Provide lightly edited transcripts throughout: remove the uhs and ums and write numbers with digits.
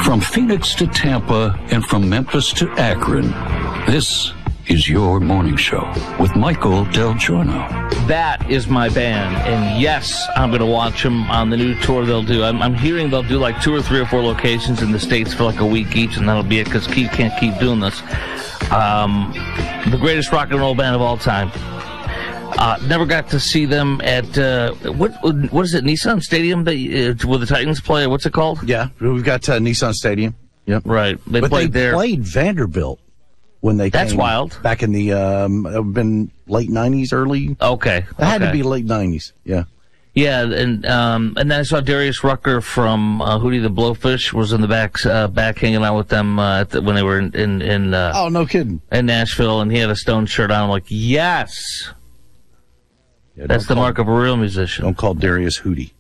From Phoenix to Tampa and from Memphis to Akron, this is your morning show with Michael Del Giorno. That is my band, and yes, I'm going to watch them on the new tour they'll do. I'm hearing they'll do like 2 or 3 or 4 locations in the States for like a week each, and that'll be it because Keith can't keep doing this. The greatest rock and roll band of all time. Never got to see them at, what is it, Nissan Stadium where the Titans play? What's it called? Yeah, we've got Nissan Stadium. Yep. Right. They played Vanderbilt when they came. That's wild. Back in the, been late 90s, early. Okay. It had to be late 90s, yeah. Yeah, and then I saw Darius Rucker from Hootie the Blowfish was in the back hanging out with them when they were in oh, no kidding. In Nashville, and he had a Stone shirt on. I'm like, yes! Yeah, that's the mark of a real musician. Don't call Darius Hootie.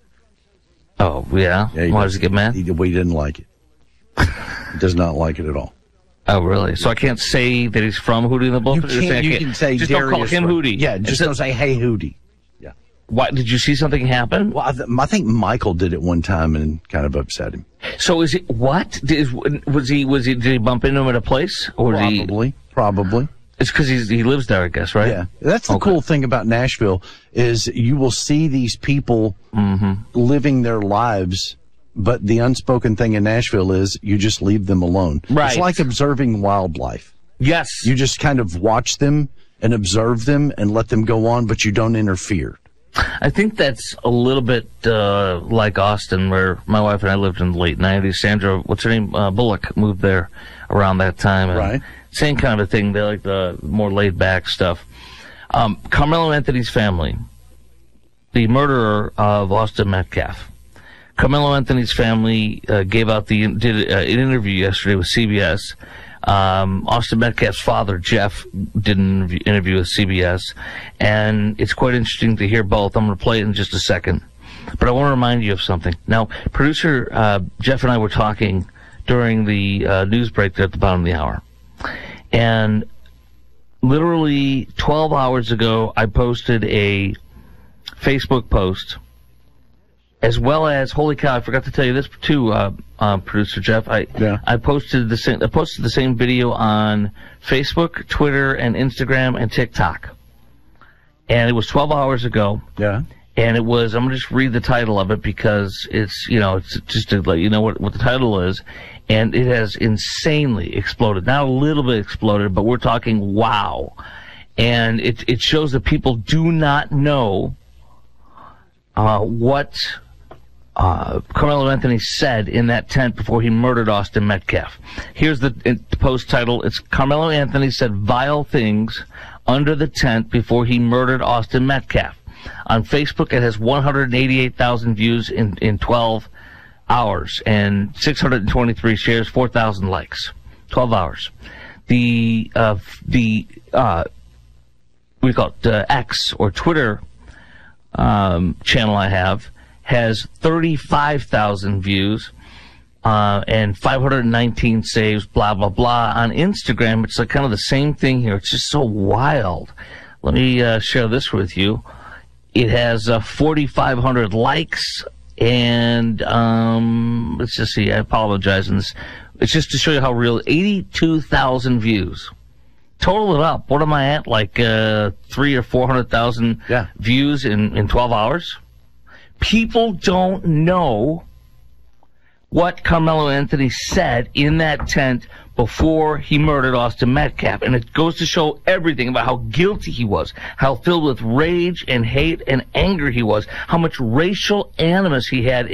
Oh, yeah? Why does he get mad? He didn't like it. He does not like it at all. Oh, really? So I can't say that he's from Hootie and the Blowfish? You can say just Darius. Don't call him Hootie. Yeah, just don't say, hey, Hootie. Yeah. Why, did you see something happen? Well, I think Michael did it one time and kind of upset him. So is it, what? Did he bump into him at a place? Or Probably. It's because he lives there, I guess, right? Yeah. That's the cool thing about Nashville is you will see these people living their lives. But the unspoken thing in Nashville is you just leave them alone. Right. It's like observing wildlife. Yes. You just kind of watch them and observe them and let them go on, but you don't interfere. I think that's a little bit like Austin, where my wife and I lived in the late 90s. Sandra, what's her name? Bullock moved there around that time. And right. Same kind of a thing. They like the more laid-back stuff. Carmelo Anthony's family, the murderer of Austin Metcalf. Carmelo Anthony's family did an interview yesterday with CBS. Austin Metcalf's father, Jeff, did an interview with CBS, and it's quite interesting to hear both. I'm going to play it in just a second, but I want to remind you of something. Now, producer Jeff and I were talking during the news break there at the bottom of the hour, and literally 12 hours ago, I posted a Facebook post. As well as, holy cow, I forgot to tell you this too, producer Jeff. I posted the same video on Facebook, Twitter, and Instagram and TikTok. And it was 12 hours ago. Yeah. And it was, I'm going to just read the title of it because it's just to let you know what the title is. And it has insanely exploded. Not a little bit exploded, but we're talking wow. And it shows that people do not know what Carmelo Anthony said in that tent before he murdered Austin Metcalf. Here's the post title. It's Carmelo Anthony said vile things under the tent before he murdered Austin Metcalf. On Facebook, it has 188,000 views in 12 hours and 623 shares, 4,000 likes. 12 hours. The we call it X or Twitter channel I have has 35,000 views and 519 saves, blah, blah, blah. On Instagram, it's like kind of the same thing here. It's just so wild. Let me share this with you. It has 4,500 likes, and let's just see. I apologize. It's just to show you how real. 82,000 views. Total it up. What am I at? Like 300,000 or 400,000 views in 12 hours? People don't know what Carmelo Anthony said in that tent before he murdered Austin Metcalf. And it goes to show everything about how guilty he was, how filled with rage and hate and anger he was, how much racial animus he had